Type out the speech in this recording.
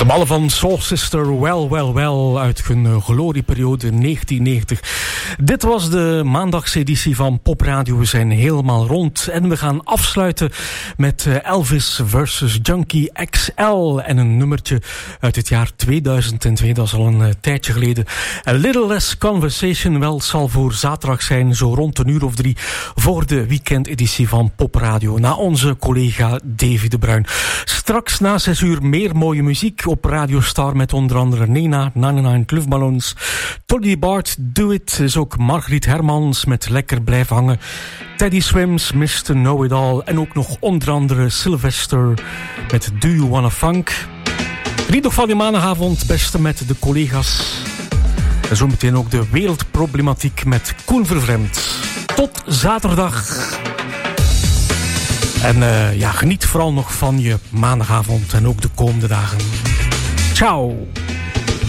Mannen van Soul Sister, well uit hun glorieperiode 1990. Dit was de maandagseditie van Popradio. We zijn helemaal rond en we gaan afsluiten met Elvis versus Junkie XL en een nummertje uit het jaar 2002. Dat is al een tijdje geleden. A Little Less Conversation, wel, zal voor zaterdag zijn, zo rond 1:03 voor de weekendeditie van Popradio. Na onze collega Davy de Bruin. Straks na 6 uur meer mooie muziek op Radio Star met onder andere Nena, 99 Luftballons, Toddy Bart, Do It, is ook Margriet Hermans met Lekker Blijven Hangen, Teddy Swims, Mr. Know It All en ook nog onder andere Sylvester met Do You Wanna Funk. Riedag van die maandagavond, beste met de collega's. En zometeen ook de wereldproblematiek met Koen Vervreemd. Tot zaterdag. En geniet vooral nog van je maandagavond en ook de komende dagen. Ciao!